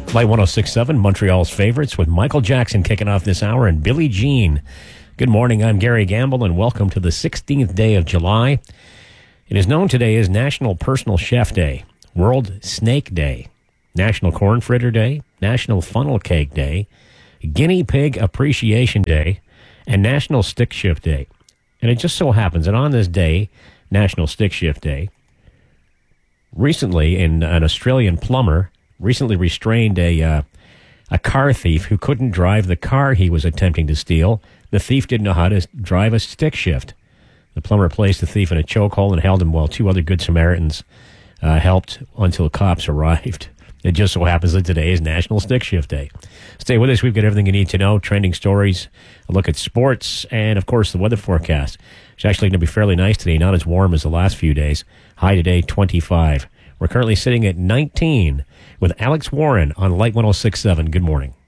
Flight 106.7, Montreal's favorites, with Michael Jackson kicking off this hour and Billie Jean. Good morning, I'm Gary Gamble, and welcome to the 16th day of July. It is known today as National Personal Chef Day, World Snake Day, National Corn Fritter Day, National Funnel Cake Day, Guinea Pig Appreciation Day, and National Stick Shift Day. And it just so happens that on this day, National Stick Shift Day, recently an Australian plumber recently restrained a car thief who couldn't drive the car he was attempting to steal. The thief didn't know how to drive a stick shift. The plumber placed the thief in a chokehold and held him while two other Good Samaritans helped until cops arrived. It just so happens that today is National Stick Shift Day. Stay with us. We've got everything you need to know, trending stories, a look at sports, and, of course, the weather forecast. It's actually going to be fairly nice today, not as warm as the last few days. High today, 25. We're currently sitting at 19 with Alex Warren on Light 106.7. Good morning.